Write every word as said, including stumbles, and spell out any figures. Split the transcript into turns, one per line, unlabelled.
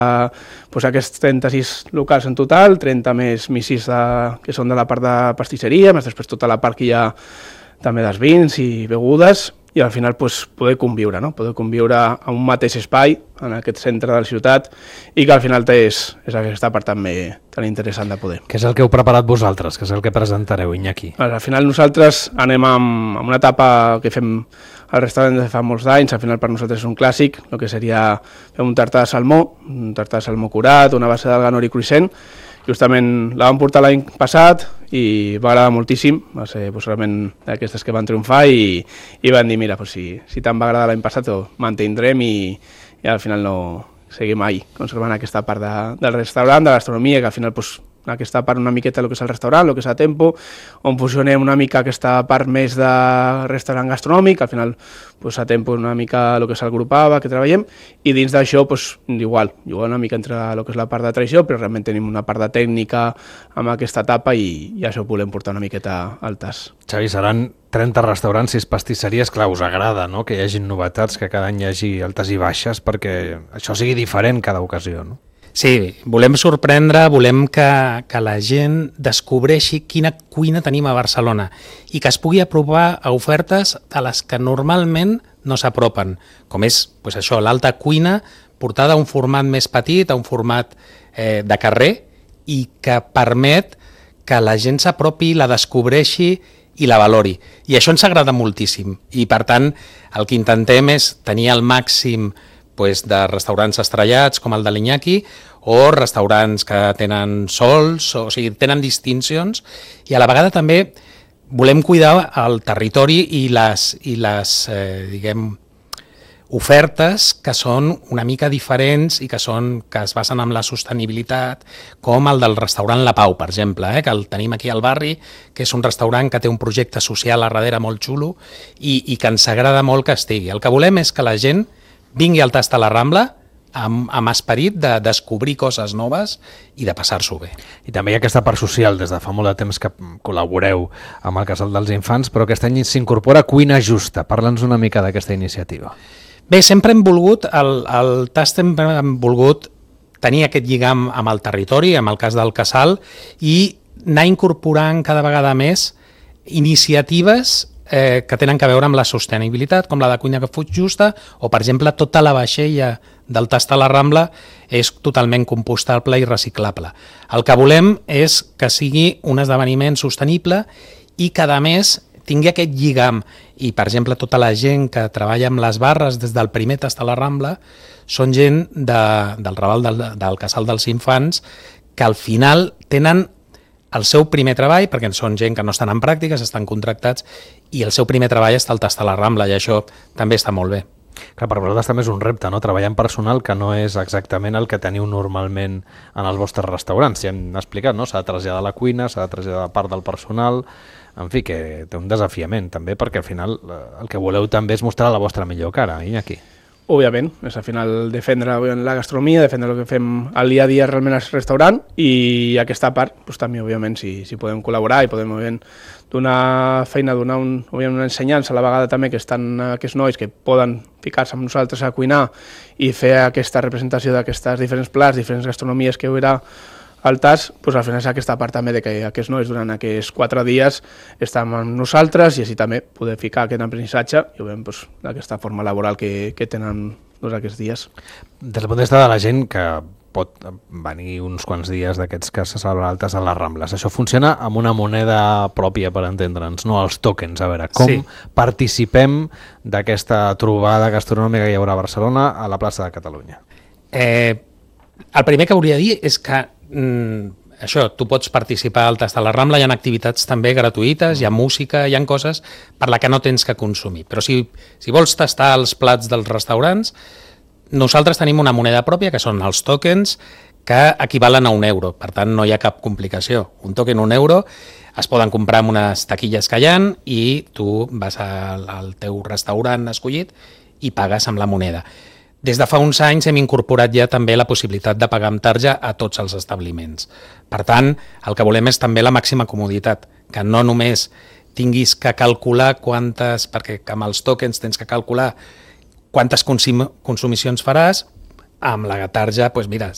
pues, aquests trenta-sis locals en total, trenta més missis de, que són de la part de pastisseria, més després tota la part que hi ha també dels vins i begudes, i al final pues, poder conviure, no? Poder conviure en un mateix espai, en aquest centre de la ciutat, i que al final és, és aquesta part també tan interessant de poder.
Què és el que heu preparat vosaltres? Què és el que presentareu, Iñaki?
Al final nosaltres anem amb, amb una etapa que fem al restaurant de fa molts anys, al final per nosaltres és un clàssic, el que seria fer un tartà de salmó, un tartà de salmó curat, una base d'alga nori cruixent. Justament la vam portar l'any passat i va agradar moltíssim, va ser pues, realment d'aquestes que van triomfar i, i van dir, mira, pues, si, si tant va agradar l'any passat ho mantindrem i, i al final no seguim ahí, conservant aquesta part de, del restaurant, de la gastronomia, que al final pues, aquesta part una miqueta el que és el restaurant, el que és a tempo, on fusionem una mica aquesta part més de restaurant gastronòmic, al final pues, a tempo una mica el que és el grup A B A que treballem, i dins d'això pues, igual, igual una mica entre el que és la part de tradició, però realment tenim una part de tècnica amb aquesta etapa i, i això ho volem portar una miqueta al tas.
Xavi, seran trenta restaurants, sis pastisseries, clar, us agrada, no?, que hi hagi novetats, que cada any hi hagi altes i baixes, perquè això sigui diferent cada ocasió, no?
Sí, volem sorprendre, volem que, que la gent descobreixi quina cuina tenim a Barcelona i que es pugui apropar a ofertes a les que normalment no s'apropen, com és pues això, l'alta cuina portada a un format més petit, a un format eh, de carrer i que permet que la gent s'apropi, la descobreixi i la valori. I això ens agrada moltíssim i per tant el que intentem és tenir al màxim pues, de restaurants estrellats com el de l'Iñaki o restaurants que tenen sols, o, o sigui, tenen distincions i a la vegada també volem cuidar el territori i les, i les eh, diguem, ofertes que són una mica diferents i que, són, que es basen en la sostenibilitat, com el del restaurant La Pau, per exemple, eh, que el tenim aquí al barri, que és un restaurant que té un projecte social a darrere molt xulo i, i que ens agrada molt que estigui. El que volem és que la gent vingui al Tast a la Rambla amb, amb esperit de descobrir coses noves i de passar-s'ho bé.
I també hi ha aquesta part social, des de fa molt de temps que col·laboreu amb el Casal dels Infants, però aquest any s'incorpora Cuina Justa. Parla'ns una mica d'aquesta iniciativa.
Bé, sempre hem volgut, el, el Tast sempre hem volgut tenir aquest lligam amb el territori, amb el cas del Casal, i anar incorporant cada vegada més iniciatives eh, que tenen a veure amb la sostenibilitat, com la de Cuina Justa, o, per exemple, tota la vaixella del Tast a la Rambla és totalment compostable i reciclable. El que volem és que sigui un esdeveniment sostenible i que, a més, tingui aquest lligam. I, per exemple, tota la gent que treballa amb les barres des del primer Tast a la Rambla són gent de, del Raval del, del Casal dels Infants que al final tenen el seu primer treball, perquè són gent que no estan en pràctiques, estan contractats, i el seu primer treball està al Tast a la Rambla, i això també està molt bé.
Clar, per vosaltres també és un repte, no? Treballar amb personal que no és exactament el que teniu normalment en els vostres restaurants. Ja hem explicat, no? S'ha de traslladar la cuina, s'ha de traslladar part del personal, en fi, que té un desafiament també, perquè al final el que voleu també és mostrar la vostra millor cara, Iñaki.
Òbviament, és al final defendre la gastronomia, defendre el que fem al dia a dia realment al restaurant, i aquesta part doncs, també, òbviament, si, si podem col·laborar i podem òbviament, donar feina, donar un, òbviament, una ensenyança a la vegada també que estan aquests nois que poden ficar-se amb nosaltres a cuinar i fer aquesta representació d'aquestes diferents plats, diferents gastronomies que hi haurà al Tast, doncs al final és aquesta part també de que aquests nois durant aquests quatre dies estan amb nosaltres i així també poder ficar aquest aprenentatge i ho veiem doncs, d'aquesta forma laboral que, que tenen doncs, aquests dies.
Des del punt de vista de la gent que pot venir uns quants dies d'aquests que se celebren altes a les Rambles, això funciona amb una moneda pròpia, per entendre'ns, no els tokens. A veure, com sí. participem d'aquesta trobada gastronòmica que hi haurà a Barcelona a la plaça de Catalunya?
Eh, el primer que hauria de dir és que Mm, això, tu pots participar al Tast a la Rambla, hi ha activitats també gratuïtes, hi ha música, hi ha coses per la que no tens que consumir. Però si, si vols tastar els plats dels restaurants, nosaltres tenim una moneda pròpia, que són els tokens, que equivalen a un euro. Per tant, no hi ha cap complicació. Un token, un euro, es poden comprar amb unes taquilles que hi ha i tu vas al, al teu restaurant escollit i pagues amb la moneda. Des de fa uns anys hem incorporat ja també la possibilitat de pagar amb tarja a tots els establiments. Per tant, el que volem és també la màxima comoditat, que no només tinguis que calcular quantes, perquè amb els tokens tens que calcular quantes consum- consumicions faràs, amb la tarja, doncs mira,